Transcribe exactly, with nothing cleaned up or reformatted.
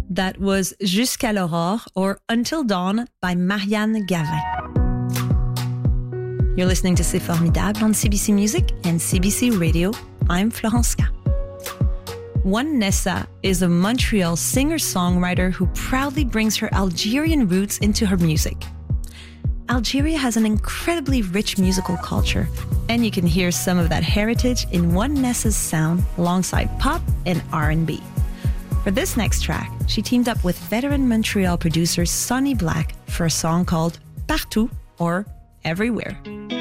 That was Jusqu'à l'aurore, or Until Dawn, by Marianne Gavin. You're listening to C'est Formidable on C B C Music and C B C Radio. I'm Florence Ka. One Nessa is a Montreal singer-songwriter who proudly brings her Algerian roots into her music. Algeria has an incredibly rich musical culture, and you can hear some of that heritage in One Nessa's sound alongside pop and R and B. For this next track, she teamed up with veteran Montreal producer Sonny Black for a song called Partout, or Everywhere.